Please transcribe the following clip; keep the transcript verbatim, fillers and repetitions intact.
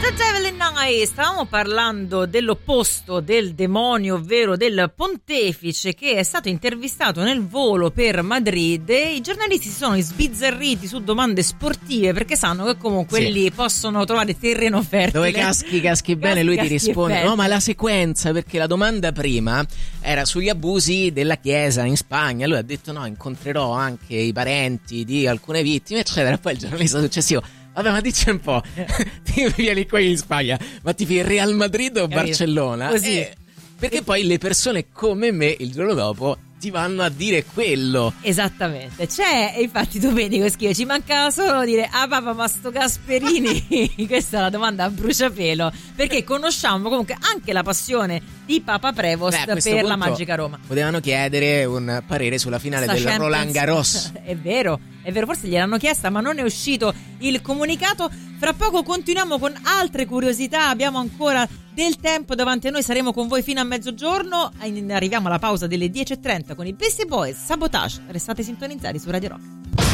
The Devil in Eye. Stavamo parlando dell'opposto del demonio, ovvero del pontefice che è stato intervistato nel volo per Madrid, e i giornalisti si sono sbizzarriti su domande sportive perché sanno che comunque sì. lì possono trovare terreno fertile. Dove caschi, caschi bene, caschi, lui caschi ti risponde no, ma la sequenza, perché la domanda prima era sugli abusi della Chiesa in Spagna, lui ha detto no, incontrerò anche i parenti di alcune vittime eccetera, poi il giornalista successivo: vabbè, ma dici un po', ti vieni qui in Spagna, ma ti fai Real Madrid o Capito. Barcellona? Così. Eh, perché poi le persone come me il giorno dopo ti vanno a dire quello. Esattamente. C'è, e infatti Domenico scrive: ci mancava solo dire ah papà, ma sto Gasperini. Questa è la domanda a bruciapelo, perché conosciamo comunque anche la passione di Papa Prevost Beh, per la Magica Roma. Potevano chiedere un parere sulla finale Sta del Champions. Roland Garros. È vero, è vero, forse gliel'hanno chiesta, ma non è uscito il comunicato. Fra poco continuiamo con altre curiosità, abbiamo ancora del tempo davanti a noi, saremo con voi fino a mezzogiorno. Arriviamo alla pausa delle dieci e trenta con i Beastie Boys, Sabotage. Restate sintonizzati su Radio Rock.